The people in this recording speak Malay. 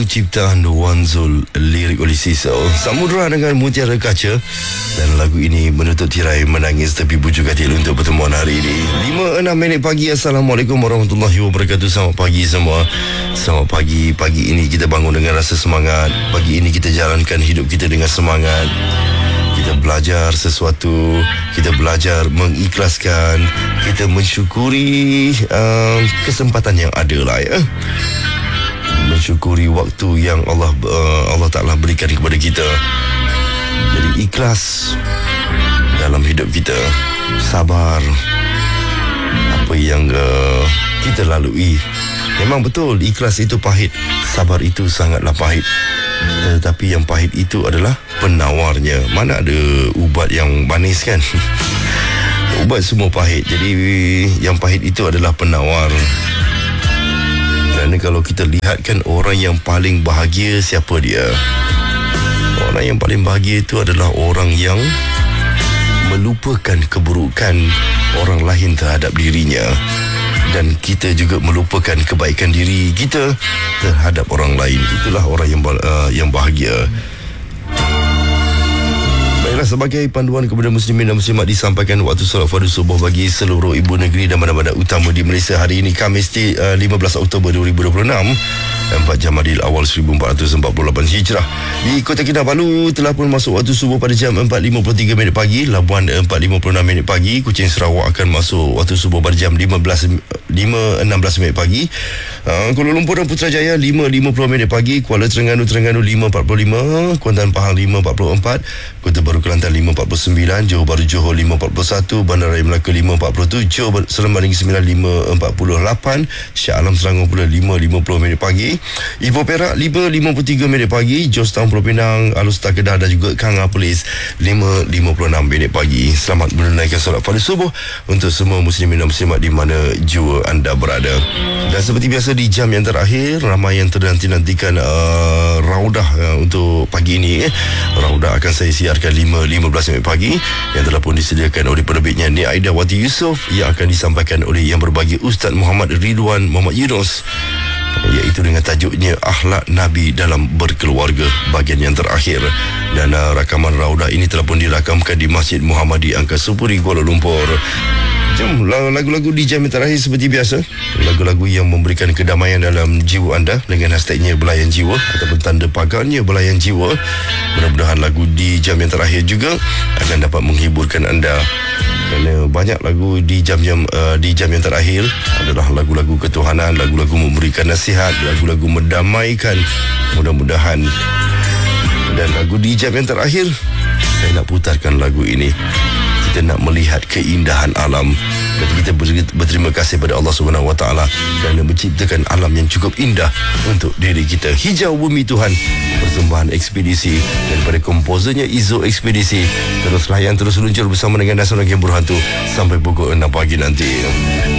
ciptaan Wan Zul, lirik oleh Sisal, Samudra dengan Mutiara Kaca. Dan lagu ini menutup tirai Menangis Tepi Bujuk Hati untuk pertemuan hari ini. 5-6 minit pagi. Assalamualaikum warahmatullahi wabarakatuh. Selamat pagi semua. Selamat pagi. Pagi ini kita bangun dengan rasa semangat. Pagi ini kita jalankan hidup kita dengan semangat. Kita belajar sesuatu, kita belajar mengikhlaskan, kita mensyukuri kesempatan yang ada lah ya. Mensyukuri waktu yang Allah Ta'ala berikan kepada kita. Jadi ikhlas dalam hidup kita, sabar apa yang kita lalui. Memang betul, ikhlas itu pahit, sabar itu sangatlah pahit. Tetapi yang pahit itu adalah penawarnya. Mana ada ubat yang manis kan? Ubat semua pahit. Jadi yang pahit itu adalah penawar. Kerana kalau kita lihatkan orang yang paling bahagia, siapa dia? Orang yang paling bahagia itu adalah orang yang melupakan keburukan orang lain terhadap dirinya. Dan kita juga melupakan kebaikan diri kita terhadap orang lain. Itulah orang yang bahagia. Baiklah, sebagai panduan kepada muslimin dan muslimat, disampaikan waktu solat fardu subuh bagi seluruh ibu negeri dan bandar-bandar utama di Malaysia hari ini, Khamis 15 Oktober 2026, 4 Jamadil Awal 1448 Hijrah. Di Kota Kinabalu telah pun masuk waktu subuh pada jam 4.53 minit pagi. Labuan 4.56 minit pagi. Kuching Sarawak akan masuk waktu subuh pada jam 5.16 minit pagi. Kuala Lumpur dan Putrajaya 5.50 minit pagi. Kuala Terengganu 5.45. Kuantan Pahang 5.44. Kota Baru Kelantan 5.49. Johor Bahru Johor 5.41. Bandaraya Melaka 5.47. Seremban Negeri Sembilan 5.48. Shah Alam Selangor pula 5.50 minit pagi. Ipoh Perak 5.53 minit pagi. Jos Town Pulau Pinang, Alustar Kedah dan juga Kanga Polis 5.56 minit pagi. Selamat menunaikan solat fardu subuh untuk semua muslimin dan muslimat di mana jua anda berada. Dan seperti biasa di jam yang terakhir, ramai yang ternanti-nantikan Raudah untuk pagi ini. Raudah akan saya siarkan 5.15 minit pagi yang telah pun disediakan oleh penerbitnya Nia Aidawati Yusof, yang akan disampaikan oleh yang berbagi Ustaz Muhammad Ridwan Muhammad Yunus, iaitu dengan tajuknya Akhlak Nabi dalam Berkeluarga, bahagian yang terakhir. Dan rakaman Raudah ini telah pun dirakamkan di Masjid Muhammadi Angkasa Puri, Kuala Lumpur. Jom, lagu-lagu di jam yang terakhir seperti biasa, lagu-lagu yang memberikan kedamaian dalam jiwa anda dengan hashtagnya Belayan Jiwa ataupun tanda pagarnya Belayan Jiwa. Mudah-mudahan lagu di jam yang terakhir juga akan dapat menghiburkan anda, kerana banyak lagu di jam yang terakhir adalah lagu-lagu ketuhanan, lagu-lagu memberikan nasihat, lagu-lagu mendamaikan, mudah-mudahan. Dan lagu di jam yang terakhir, saya nak putarkan lagu ini. Kita nak melihat keindahan alam. Dan kita berterima kasih pada Allah Subhanahu Wa Taala kerana menciptakan alam yang cukup indah untuk diri kita. Hijau Bumi Tuhan, persembahan ekspedisi daripada komposernya Izo Ekspedisi. Terus layan, terus luncur bersama dengan Nasional Game Berhantu sampai pukul 6 pagi nanti.